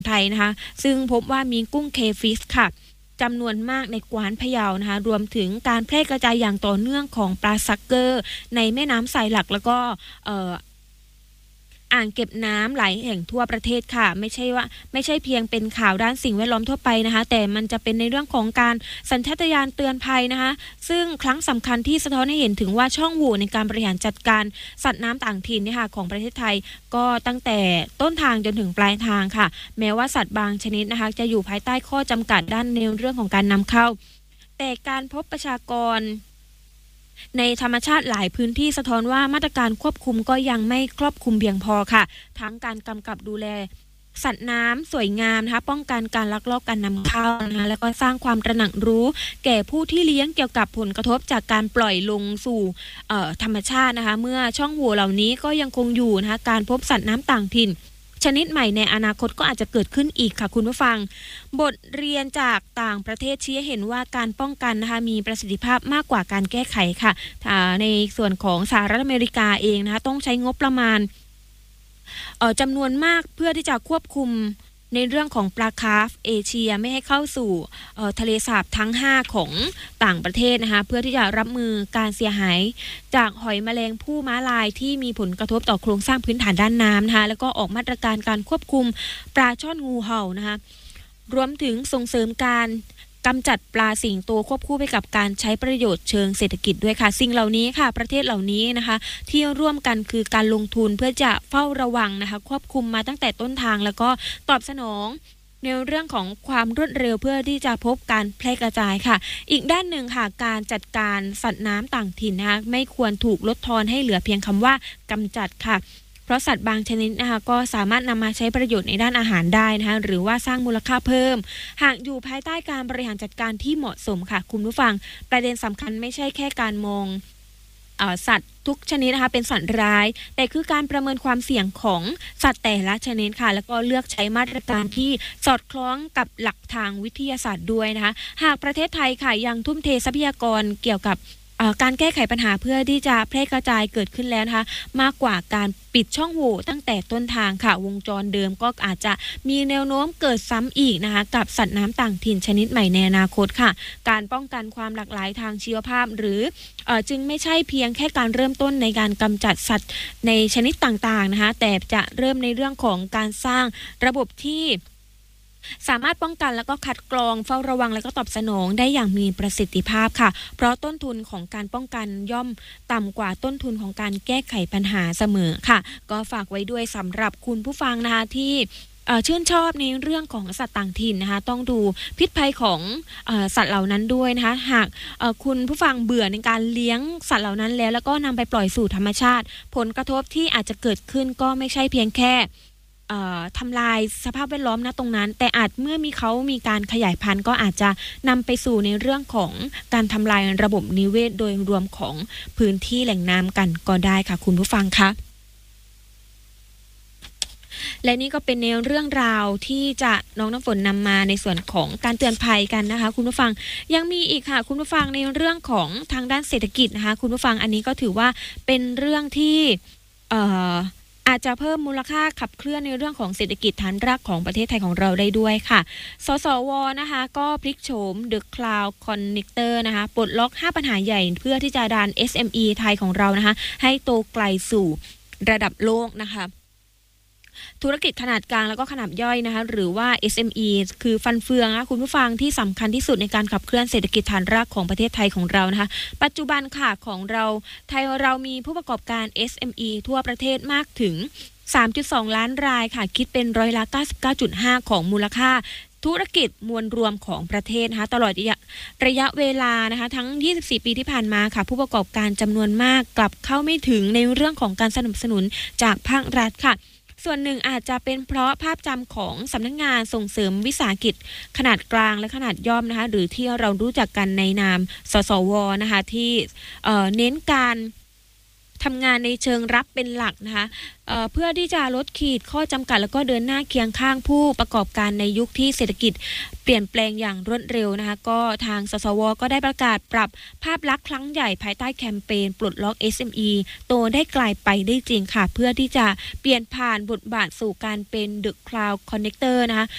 ไทยนะคะซึ่งพบว่ามีกุ้งเคฟิชค่ะจำนวนมากในกวานพะเยานะคะรวมถึงการแพร่กระจายอย่างต่อเนื่องของปลาซักเกอร์ในแม่น้ำสายหลักแล้วก็อ่างเก็บน้ำหลายแห่งทั่วประเทศค่ะไม่ใช่เพียงเป็นข่าวด้านสิ่งแวดล้อมทั่วไปนะคะแต่มันจะเป็นในเรื่องของการสัญชาตญาณเตือนภัยนะคะซึ่งครั้งสำคัญที่สะท้อนให้เห็นถึงว่าช่องโหว่ในการบริหารจัดการสัตว์น้ำต่างถิ่นเนี่ยค่ะของประเทศไทยก็ตั้งแต่ต้นทางจนถึงปลายทางค่ะแม้ว่าสัตว์บางชนิดนะคะจะอยู่ภายใต้ข้อจำกัดด้านในเรื่องของการนำเข้าแต่การพบประชากรในธรรมชาติหลายพื้นที่สะท้อนว่ามาตรการควบคุมก็ยังไม่ครอบคลุมเพียงพอค่ะทั้งการกำกับดูแลสัตว์น้ำสวยงามนะคะป้องกันการลักลอบการนำเข้านะคะแล้วก็สร้างความตระหนักรู้แก่ผู้ที่เลี้ยงเกี่ยวกับผลกระทบจากการปล่อยลงสู่ธรรมชาตินะคะเมื่อช่องโหว่เหล่านี้ก็ยังคงอยู่นะคะการพบสัตว์น้ำต่างถิ่นชนิดใหม่ในอนาคตก็อาจจะเกิดขึ้นอีกค่ะคุณผู้ฟังบทเรียนจากต่างประเทศชี้ให้เห็นว่าการป้องกันนะคะมีประสิทธิภาพมากกว่าการแก้ไขค่ะในส่วนของสหรัฐอเมริกาเองนะคะต้องใช้งบประมาณจำนวนมากเพื่อที่จะควบคุมในเรื่องของปลาคาร์ฟเอเชียไม่ให้เข้าสู่ทะเลสาบทั้ง5ของต่างประเทศนะคะเพื่อที่จะรับมือการเสียหายจากหอยแมลงภู่ม้าลายที่มีผลกระทบต่อโครงสร้างพื้นฐานด้านน้ำนะคะแล้วก็ออกมาตรการการควบคุมปลาช่อนงูเห่านะคะรวมถึงส่งเสริมการกำจัดปลาสิงโตควบคู่ไปกับการใช้ประโยชน์เชิงเศรษฐกิจด้วยค่ะสิ่งเหล่านี้ค่ะประเทศเหล่านี้นะคะที่ร่วมกันคือการลงทุนเพื่อจะเฝ้าระวังนะคะควบคุมมาตั้งแต่ต้นทางแล้วก็ตอบสนองในเรื่องของความรวดเร็วเพื่อที่จะพบการแพร่กระจายค่ะอีกด้านหนึ่งค่ะการจัดการสัตว์น้ำต่างถิ่นนะคะไม่ควรถูกลดทอนให้เหลือเพียงคำว่ากำจัดค่ะเพราะสัตว์บางชนิดนะคะก็สามารถนำมาใช้ประโยชน์ในด้านอาหารได้นะคะหรือว่าสร้างมูลค่าเพิ่มหากอยู่ภายใต้การบริหารจัดการที่เหมาะสมค่ะคุณผู้ฟังประเด็นสำคัญไม่ใช่แค่การมองสัตว์ทุกชนิดนะคะเป็นสัตว์ร้ายแต่คือการประเมินความเสี่ยงของสัตว์แต่ละชนิดค่ะแล้วก็เลือกใช้มาตรการที่สอดคล้องกับหลักทางวิทยาศาสตร์ด้วยนะคะหากประเทศไทยค่ะยังทุ่มเททรัพยากรเกี่ยวกับการแก้ไขปัญหาเพื่อที่จะแพร่กระจายเกิดขึ้นแล้วนะคะมากกว่าการปิดช่องโหว่ตั้งแต่ต้นทางค่ะวงจรเดิมก็อาจจะมีแนวโน้มเกิดซ้ำอีกนะคะกับสัตว์น้ำต่างถิ่นชนิดใหม่ในอนาคตค่ะการป้องกันความหลากหลายทางชีวภาพหรือจึงไม่ใช่เพียงแค่การเริ่มต้นในการกำจัดสัตว์ในชนิดต่างๆนะคะแต่จะเริ่มในเรื่องของการสร้างระบบที่สามารถป้องกันแล้วก็คัดกรองเฝ้าระวังแล้วก็ตอบสนองได้อย่างมีประสิทธิภาพค่ะเพราะต้นทุนของการป้องกันย่อมต่ำกว่าต้นทุนของการแก้ไขปัญหาเสมอค่ะก็ฝากไว้ด้วยสำหรับคุณผู้ฟังนะคะที่ชื่นชอบในเรื่องของสัตว์ต่างถิ่นนะคะต้องดูพิษภัยของสัตว์เหล่านั้นด้วยนะคะหากคุณผู้ฟังเบื่อในการเลี้ยงสัตว์เหล่านั้นแล้วก็นำไปปล่อยสู่ธรรมชาติผลกระทบที่อาจจะเกิดขึ้นก็ไม่ใช่เพียงแค่ทำลายสภาพแวดล้อมนะตรงนั้นแต่อาจเมื่อมีการขยายพันธุ์ก็อาจจะนำไปสู่ในเรื่องของการทำลายระบบนิเวศโดยรวมของพื้นที่แหล่งน้ำกันก็ได้ค่ะคุณผู้ฟังคะและนี่ก็เป็นในเรื่องราวที่จะน้องน้ำฝนนำมาในส่วนของการเตือนภัยกันนะคะคุณผู้ฟังยังมีอีกค่ะคุณผู้ฟังในเรื่องของทางด้านเศรษฐกิจนะคะคุณผู้ฟังอันนี้ก็ถือว่าเป็นเรื่องที่อาจจะเพิ่มมูลค่าขับเคลื่อนในเรื่องของเศรษฐกิจฐานรากของประเทศไทยของเราได้ด้วยค่ะสสวนะคะก็พลิกโฉม The Cloud Connector นะคะปลดล็อก5ปัญหาใหญ่เพื่อที่จะดัน SME ไทยของเรานะคะให้โตไกลสู่ระดับโลกนะคะธุรกิจขนาดกลางแล้วก็ขนาดย่อยนะคะหรือว่า SME คือฟันเฟืองนะคุณผู้ฟังที่สำคัญที่สุดในการขับเคลื่อนเศรษฐกิจฐานรากของประเทศไทยของเรานะคะปัจจุบันค่ะของเราไทยเรามีผู้ประกอบการ SME ทั่วประเทศมากถึง 3.2 ล้านรายค่ะคิดเป็นร้อยละ 99.5 ของมูลค่าธุรกิจมวลรวมของประเทศนะคะตลอดระยะเวลานะคะทั้ง24ปีที่ผ่านมาค่ะผู้ประกอบการจำนวนมากกลับเข้าไม่ถึงในเรื่องของการสนับสนุนจากภาครัฐค่ะส่วนหนึ่งอาจจะเป็นเพราะภาพจำของสำนักงานส่งเสริมวิสาหกิจขนาดกลางและขนาดย่อมนะคะหรือที่เรารู้จักกันในนามสสวนะคะที่เน้นการทำงานในเชิงรับเป็นหลักนะคะเพื่อที่จะลดขีดข้อจำกัดแล้วก็เดินหน้าเคียงข้างผู้ประกอบการในยุคที่เศรษฐกิจเปลี่ยนแปลงอย่างรวดเร็วนะคะก็ทางสสวก็ได้ประกาศปรับภาพลักษณ์ครั้งใหญ่ภายใต้แคมเปญปลดล็อก SME โตได้กลายไปได้จริงค่ะเพื่อที่จะเปลี่ยนผ่านบทบาทสู่การเป็น The Cloud Connector นะคะ